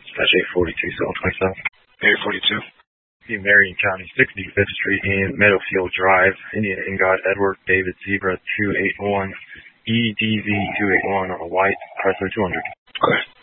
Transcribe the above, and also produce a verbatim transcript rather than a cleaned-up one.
Dash eight forty-two, seven twenty-seven. eight forty-two. Marion County, sixty-fifth Street and Meadowfield Drive, Indiana Ingod, Edward David Zebra two eight one, E D V two eight one on a white Chrysler two hundred. Okay.